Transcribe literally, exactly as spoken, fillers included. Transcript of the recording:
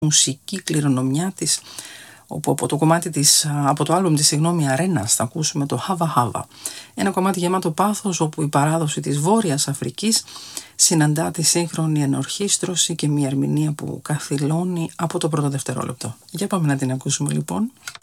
μουσική κληρονομιά της, όπου από το κομμάτι της, από το άλμπουμ της, συγγνώμη, Αρένα, θα ακούσουμε το Χάβα Χάβα. Ένα κομμάτι γεμάτο πάθος, όπου η παράδοση της Βόρειας Αφρικής συναντά τη σύγχρονη ενορχήστρωση και μια ερμηνεία που καθυλώνει από το πρώτο δευτερόλεπτο. Για πάμε να την ακούσουμε λοιπόν.